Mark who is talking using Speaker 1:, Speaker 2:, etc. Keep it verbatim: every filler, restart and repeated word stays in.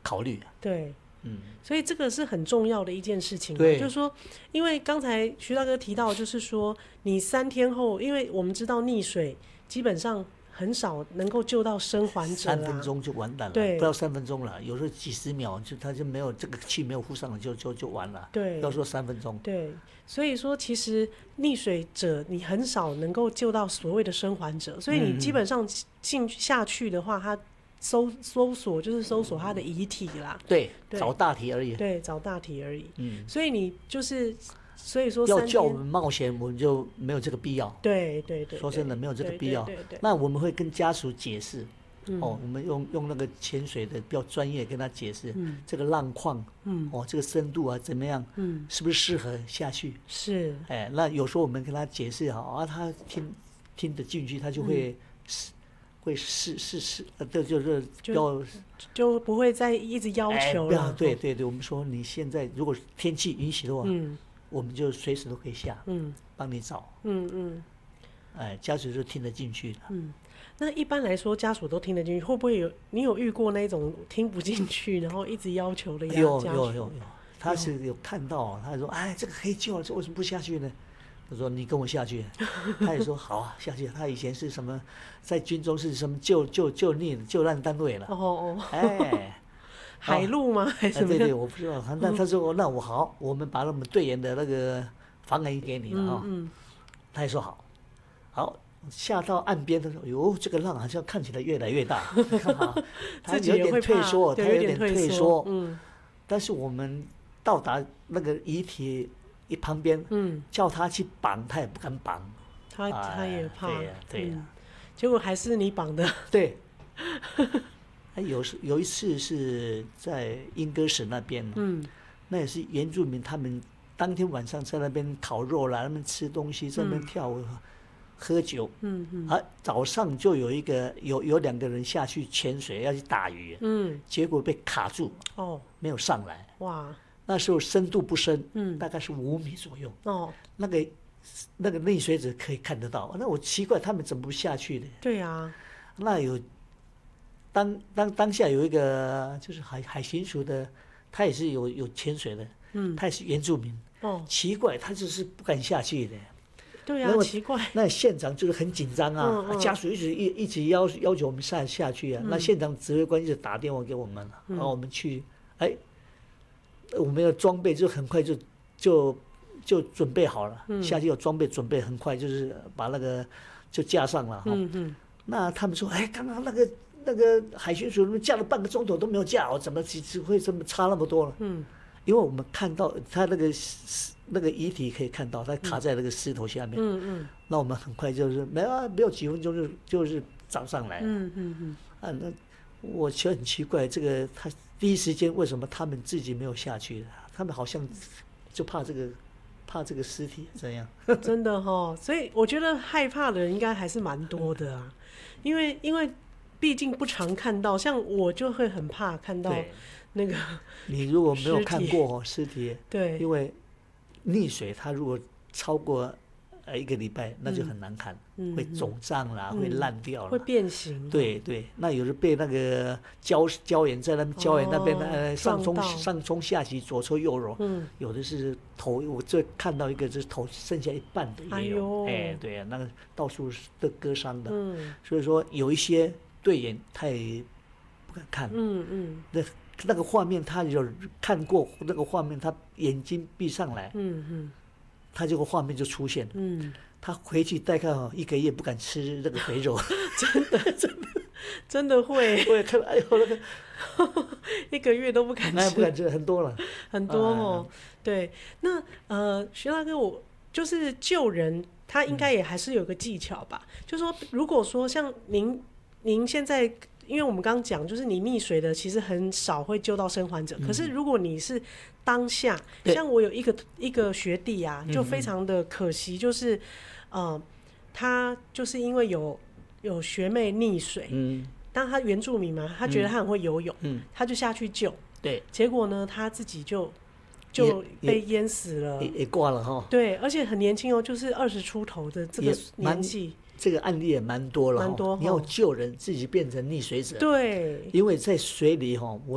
Speaker 1: 考虑。
Speaker 2: 对。
Speaker 1: 嗯，
Speaker 2: 所以这个是很重要的一件事情，
Speaker 1: 对，
Speaker 2: 就是说，因为刚才徐大哥提到，就是说，你三天后，因为我们知道溺水基本上很少能够救到生还者、啊，
Speaker 1: 三分钟就完蛋了，
Speaker 2: 对，
Speaker 1: 不到三分钟了，有时候几十秒就他就没有这个气没有呼上了就就就完了，
Speaker 2: 对，
Speaker 1: 要说三分钟，
Speaker 2: 对，所以说其实溺水者你很少能够救到所谓的生还者，所以你基本上进下去的话，他。搜搜索就是搜索他的遗体啦，
Speaker 1: 对，对找大体而已，
Speaker 2: 对，找大体而已。
Speaker 1: 嗯，
Speaker 2: 所以你就是，所以说
Speaker 1: 要叫我们冒险，我们就没有这个必要。
Speaker 2: 对对 对, 对，
Speaker 1: 说真的没有这个必要。
Speaker 2: 对对对对对，
Speaker 1: 那我们会跟家属解释，
Speaker 2: 嗯、
Speaker 1: 哦，我们用用那个潜水的比较专业跟他解释，
Speaker 2: 嗯，
Speaker 1: 这个浪况，
Speaker 2: 嗯，
Speaker 1: 哦，这个深度啊怎么样，
Speaker 2: 嗯，
Speaker 1: 是不是适合下去？
Speaker 2: 是，
Speaker 1: 哎，那有时候我们跟他解释好啊，他听听得进去，他就会。嗯会试试试，呃，这就是要
Speaker 2: 就不会再一直要求了。
Speaker 1: 哎、对对对，我们说你现在如果天气允许的话，
Speaker 2: 嗯，
Speaker 1: 我们就随时都可以下，
Speaker 2: 嗯，
Speaker 1: 帮你找，
Speaker 2: 嗯嗯，
Speaker 1: 哎，家属就听得进去的。
Speaker 2: 嗯，那一般来说家属都听得进去，会不会有你有遇过那种听不进去，然后一直要求的家属？
Speaker 1: 有有有有，他是有看到，他说哎，这个可以救了，这为什么不下去呢？他说：“你跟我下去。”他也说：“好啊，下去。”他以前是什么，在军中是什么救救救溺救难单位了。
Speaker 2: 哦哦。
Speaker 1: 哎，
Speaker 2: 海陆吗？还是什么？
Speaker 1: 对对，我不知道。那他说：“那我好，我们把我们队员的那个防寒衣给你了啊。”嗯。他也说好，好下到岸边的时候，哟，这个浪好像看起来越来越大。你看哈，他有点退缩，他有点退缩。嗯。但是我们到达那个遗体。一旁边，嗯，叫他去绑，他也不敢绑，
Speaker 2: 他他也怕，
Speaker 1: 对呀、啊，对呀、啊嗯，
Speaker 2: 结果还是你绑的，
Speaker 1: 对。还有有一次是在英歌省那边，嗯，那也是原住民，他们当天晚上在那边烤肉啦，他们吃东西，在那边跳舞、嗯、喝酒，嗯嗯，啊，早上就有一个有有两个人下去潜水要去打鱼，嗯，结果被卡住，哦，没有上来，哇。那时候深度不深，嗯，大概是五米左右。哦，那个那个溺水者可以看得到。那我奇怪，他们怎么不下去呢？
Speaker 2: 对啊，
Speaker 1: 那有当当当下有一个就是海海巡署的，他也是有有潜水的，嗯，他也是原住民。哦，奇怪，他就是不敢下去的。
Speaker 2: 对啊，奇怪。
Speaker 1: 那现场就是很紧张啊，嗯嗯、家属一直一一直要要求我们下下去啊。嗯、那现场指挥官一直打电话给我们了，嗯、然后我们去，哎。我们的装备就很快就就就准备好了，嗯、下去有装备准备很快，就是把那个就架上了哈。嗯嗯、那他们说，哎，刚刚那个那个海巡署架了半个钟头都没有架好，怎么只会这么差那么多了？嗯，因为我们看到他那个那个遗体可以看到，他卡在那个石头下面。嗯嗯。那我们很快就是没有啊，没有几分钟就就是找上来了。嗯嗯嗯。啊，那我觉得很奇怪，这个他。第一时间为什么他们自己没有下去？他们好像就怕这个，怕这个尸体这样。
Speaker 2: 真的哈、哦，所以我觉得害怕的人应该还是蛮多的啊，因为因为毕竟不常看到，像我就会很怕看到那个。
Speaker 1: 你如果没有看过尸体，
Speaker 2: 对，
Speaker 1: 因为溺水，它如果超过。呃，一个礼拜那就很难看，嗯、会肿胀啦，嗯、会烂掉啦，
Speaker 2: 会变形。
Speaker 1: 对对，那有的被那个胶胶原在那胶原那边、哦、呃上冲上冲下洗左搓右揉，嗯、有的是头，我这看到一个就是头剩下一半的也有，哎, 哎对啊，那个到处都割伤的，嗯、所以说有一些队员他也不敢看，嗯嗯，那那个画面他有看过那个画面，他眼睛闭上来，嗯嗯。他这个画面就出现了，嗯，他回去大概一个月不敢吃那个肥肉，
Speaker 2: 真的真的真的会，
Speaker 1: 我也看，哎呦那个
Speaker 2: 一个月都不敢吃，
Speaker 1: 那不敢吃很多了，
Speaker 2: 很多哦，啊、对，那呃，徐大哥，我就是救人，他应该也还是有个技巧吧？嗯、就是说，如果说像您，您现在。因为我们刚刚讲，就是你溺水的其实很少会救到生还者。嗯、可是如果你是当下，像我有一个一个学弟啊，就非常的可惜，就是，呃，他就是因为有有学妹溺水，嗯，当他原住民嘛，他觉得他很会游泳，嗯，他就下去救，
Speaker 1: 对，
Speaker 2: 结果呢，他自己就就被淹死了，
Speaker 1: 也也挂了哈。
Speaker 2: 对，而且很年轻哦，就是二十出头的这个年纪。
Speaker 1: 这个案例也蛮多了，
Speaker 2: 蛮多。
Speaker 1: 你要救人，自己变成溺水者。
Speaker 2: 对，
Speaker 1: 因为在水里哈，我